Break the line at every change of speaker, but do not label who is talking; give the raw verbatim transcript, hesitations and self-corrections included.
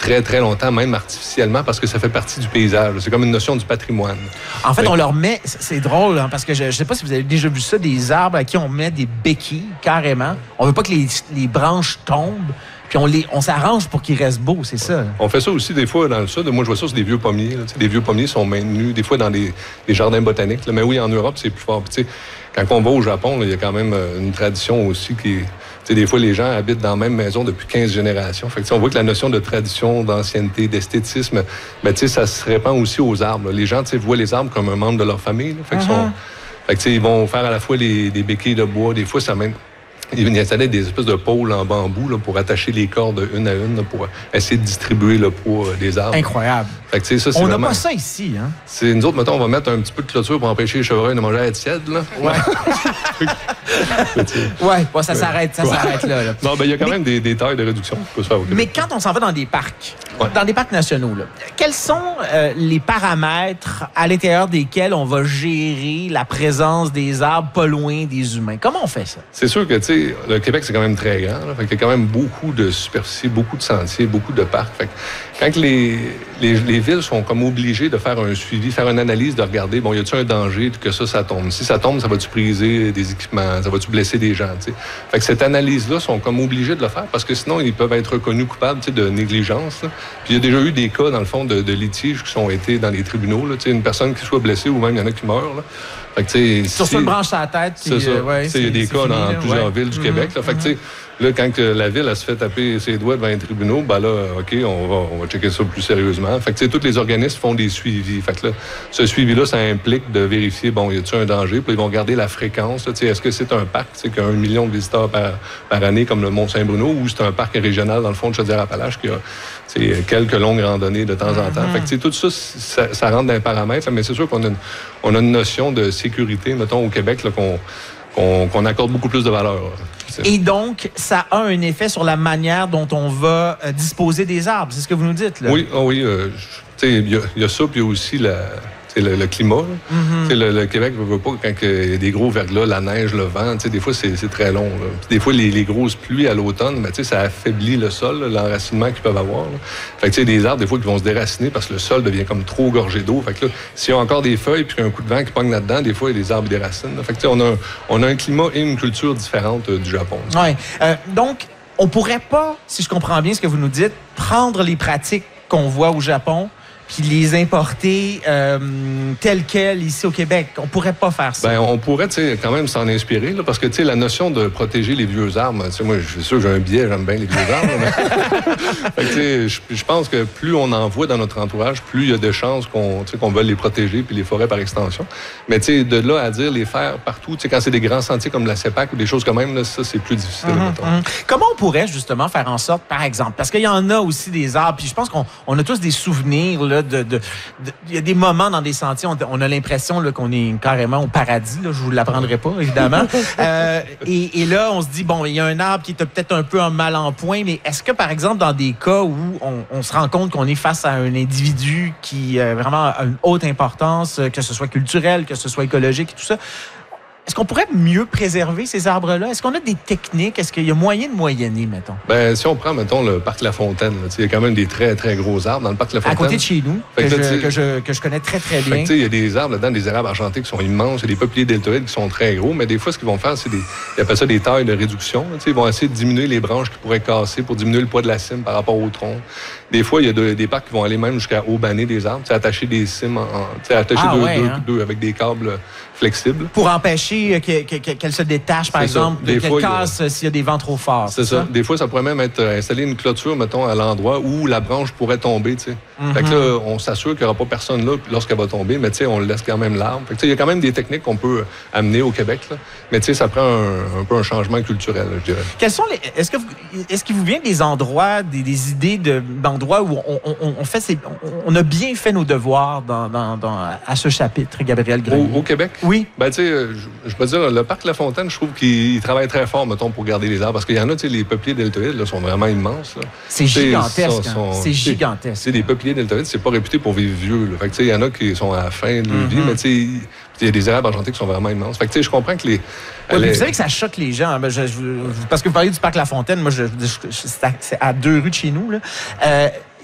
très, très longtemps, même artificiellement, parce que ça fait partie du paysage. C'est comme une notion du patrimoine.
En fait,
Mais...
on leur met... C'est drôle, hein, parce que je ne sais pas si vous avez déjà vu ça, des arbres à qui on met des béquilles, carrément. On veut pas que les, les branches tombent. Puis on, les, on s'arrange pour qu'ils restent beaux, c'est ça.
On fait ça aussi des fois dans le sud. Moi, je vois ça sur des vieux pommiers. Là. Les vieux pommiers sont maintenus des fois dans des, des jardins botaniques. Là. Mais oui, en Europe, c'est plus fort. Puis, quand on va au Japon, il y a quand même une tradition aussi qui... T'sais, des fois, les gens habitent dans la même maison depuis quinze générations. Fait que, on voit que la notion de tradition, d'ancienneté, d'esthétisme, ben, ça se répand aussi aux arbres. Là. Les gens voient les arbres comme un membre de leur famille. Là. Fait que, uh-huh. sont... fait que, ils vont faire à la fois les, des béquilles de bois. Des fois, ça même... Ils installaient des espèces de pôles en bambou là, pour attacher les cordes une à une là, pour essayer de distribuer le poids des arbres.
Incroyable.
Fait que, ça, c'est
on n'a
vraiment...
pas ça ici. Hein?
C'est, nous autres, mettons, on va mettre un petit peu de clôture pour empêcher les chevreuils de manger à la tiède. Là.
Ouais. ouais, bon, ça s'arrête, ça ouais. s'arrête là. là.
Non, ben il y a quand
mais,
même des, des tailles de réduction qui peuvent se faire au Québec.
Mais quand on s'en va dans des parcs,
ouais.
dans des parcs nationaux, là, quels sont euh, les paramètres à l'intérieur desquels on va gérer la présence des arbres pas loin des humains? Comment on fait ça?
C'est sûr que, tu sais, le Québec, c'est quand même très grand. Là, fait qu'il y a quand même beaucoup de superficie, beaucoup de sentiers, beaucoup de parcs. Fait que quand les, les, les villes sont comme obligées de faire un suivi, faire une analyse, de regarder, bon, y a-t-il un danger que ça, ça tombe? Si ça tombe, ça va-tu briser des équipements? Ça va-tu blesser des gens? T'sais? Fait que cette analyse-là sont comme obligés de le faire parce que sinon, ils peuvent être reconnus coupables de négligence. Là. Puis il y a déjà eu des cas, dans le fond, de, de litiges qui sont été dans les tribunaux. Là, une personne qui soit blessée ou même il y en a qui meurent. Là. Fait que,
sur
si,
une branche à la tête.
C'est ça.
Euh, ouais,
il y a des cas
fini,
dans
là,
plusieurs
ouais.
villes du
mm-hmm.
Québec. Là. Fait que, mm-hmm. Là, quand la ville elle se fait taper ses doigts devant les tribunaux, ben là, OK, on va, on va checker ça plus sérieusement. Fait que, tous les organismes font des suivis. Fait que là, ce suivi-là, ça implique de vérifier, bon, y a-t-il un danger? Puis ils vont regarder la fréquence. Là, est-ce que c'est un parc qui a un million de visiteurs par, par année, comme le Mont-Saint-Bruno, ou c'est un parc régional, dans le fond de Chaudière-Appalaches, qui a quelques longues randonnées de temps en temps? Mm-hmm. Fait que, tout ça, ça, ça rentre dans les paramètres. Là, mais c'est sûr qu'on a une, on a une notion de sécurité, mettons, au Québec, là, qu'on, qu'on, qu'on accorde beaucoup plus de valeur. Là.
Et donc, ça a un effet sur la manière dont on va euh, disposer des arbres. C'est ce que vous nous dites, là?
Oui, oh oui. Euh, il y, y a ça, puis il y a aussi la, le, le climat. Mm-hmm. Le, le Québec ne veut pas quand il y a des gros verglas, la neige, le vent. Des fois, c'est, c'est très long. Là. Des fois, les, les grosses pluies à l'automne, ben, ça affaiblit le sol, là, l'enracinement qu'ils peuvent avoir. Là. Fait que, des arbres, des fois, qui vont se déraciner parce que le sol devient comme trop gorgé d'eau. Fait que là, s'il y a encore des feuilles puis un coup de vent qui pogne là-dedans, des fois, il y a des arbres qui déracinent. Là. Fait que, on a, un, on a un climat et une culture différente euh, du Japon.
Oui. Euh, donc, on pourrait pas, si je comprends bien ce que vous nous dites, prendre les pratiques qu'on voit au Japon puis les importer euh, telles quelles ici au Québec. On pourrait pas faire ça.
Bien, on pourrait quand même s'en inspirer, là, parce que la notion de protéger les vieux arbres, moi, je suis sûr que j'ai un biais, j'aime bien les vieux arbres. Mais... fait je, je pense que plus on en voit dans notre entourage, plus il y a de chances qu'on, qu'on veuille les protéger, puis les forêts par extension. Mais de là à dire les faire partout, quand c'est des grands sentiers comme la CEPAC ou des choses comme même, là, ça, c'est plus difficile.
Mm-hmm, mm-hmm. Comment on pourrait justement faire en sorte, par exemple, parce qu'il y en a aussi des arbres, puis je pense qu'on on a tous des souvenirs, là, De, de, de, il y a des moments dans des sentiers, on, on a l'impression là, qu'on est carrément au paradis. Là, je vous l'apprendrai pas, évidemment. euh, et, et là, on se dit, bon, il y a un arbre qui est peut-être un peu un mal en point, mais est-ce que, par exemple, dans des cas où on, on se rend compte qu'on est face à un individu qui euh, vraiment a une haute importance, que ce soit culturel, que ce soit écologique, tout ça, est-ce qu'on pourrait mieux préserver ces arbres-là? Est-ce qu'on a des techniques? Est-ce qu'il y a moyen de moyenner, mettons? Bien,
si on prend, mettons, le parc La Fontaine, il y a quand même des très, très gros arbres dans le parc La Fontaine.
À côté de chez nous, que, que, je, que, je, que je connais très, très bien.
Il y a des arbres là-dedans, des érables argentés qui sont immenses, il y a des peupliers deltoïdes qui sont très gros, mais des fois, ce qu'ils vont faire, c'est des... Ils appellent ça des tailles de réduction. Là, ils vont essayer de diminuer les branches qui pourraient casser pour diminuer le poids de la cime par rapport au tronc. Des fois, il y a de, des parcs qui vont aller même jusqu'à aubaner des arbres, attacher des cimes, en, en, attacher ah, deux, ouais, deux, hein? deux avec des câbles flexibles.
Pour empêcher que, que, que, qu'elle se détache, par c'est exemple, qu'elle fois, casse a... s'il y a des vents trop forts.
C'est, c'est ça. ça. Des fois, ça pourrait même être installer une clôture, mettons, à l'endroit où la branche pourrait tomber. Mm-hmm. Fait que là, on s'assure qu'il n'y aura pas personne là lorsqu'elle va tomber, mais on laisse quand même l'arbre. Fait que il y a quand même des techniques qu'on peut amener au Québec, là. Mais ça prend un, un peu un changement culturel, je dirais.
Quels sont les... Est-ce que vous... est-ce qu'il vous vient des endroits, des, des idées de, d'endroits où on, on, on fait ces... on a bien fait nos devoirs dans, dans, dans, à ce chapitre, Gabriel Grenier?
Au, au Québec?
Oui.
Ben, tu sais, je, je peux dire, le parc La Fontaine, je trouve qu'il travaille très fort, mettons, pour garder les arbres. Parce qu'il y en a, tu sais, les peupliers deltoïdes, là, sont vraiment immenses. Là.
C'est gigantesque. Sont, sont, c'est gigantesque.
C'est des peupliers deltoïdes, c'est pas réputé pour vivre vieux. Là. Fait que, tu sais, il y en a qui sont à la fin de leur mm-hmm. vie, mais tu sais, il y a des érables argentés qui sont vraiment immenses. Fait que, tu sais, je comprends que les...
Oui, les... Vous savez que ça choque les gens. Hein? Je, je, parce que vous parlez du parc La Fontaine, moi, je, je, je, c'est, à, c'est à deux rues de chez nous. Là. Euh,